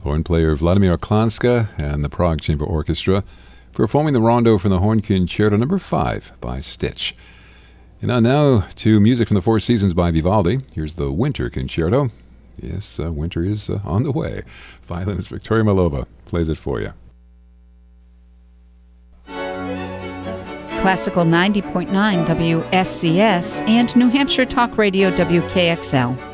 Horn player Vladimir Klanska and the Prague Chamber Orchestra performing the rondo from the Horn Concerto No. 5 by Stitch. And now to music from the Four Seasons by Vivaldi. Here's the Winter Concerto. Yes, winter is on the way. Violinist Victoria Malova plays it for you. Classical 90.9 WSCS and New Hampshire Talk Radio WKXL.